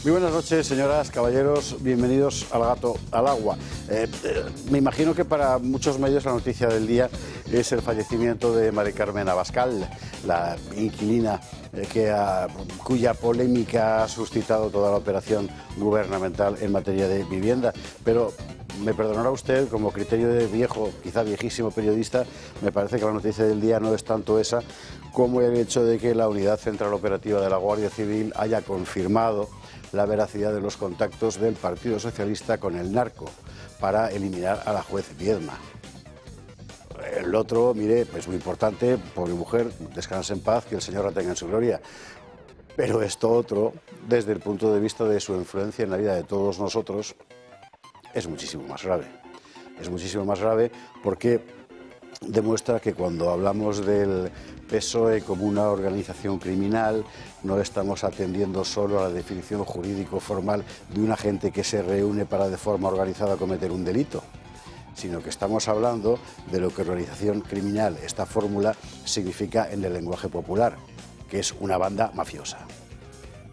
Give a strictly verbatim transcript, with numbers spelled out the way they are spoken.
Muy buenas noches, señoras, caballeros, bienvenidos al Gato al Agua. Eh, eh, me imagino que para muchos medios la noticia del día es el fallecimiento de Mari Carmen Abascal, la inquilina eh, que ha, cuya polémica ha suscitado toda la operación gubernamental en materia de vivienda. Pero me perdonará usted, como criterio de viejo, quizá viejísimo periodista, me parece que la noticia del día no es tanto esa como el hecho de que la Unidad Central Operativa de la Guardia Civil haya confirmado la veracidad de los contactos del Partido Socialista con el narco para eliminar a la juez Viedma. El otro, mire, es muy importante, pobre mujer, descanse en paz, que el Señor la tenga en su gloria. Pero esto otro, desde el punto de vista de su influencia en la vida de todos nosotros, es muchísimo más grave. Es muchísimo más grave porque demuestra que cuando hablamos del P S O E como una organización criminal, no estamos atendiendo solo a la definición jurídico-formal de un agente que se reúne para de forma organizada cometer un delito, sino que estamos hablando de lo que organización criminal, esta fórmula, significa en el lenguaje popular, que es una banda mafiosa.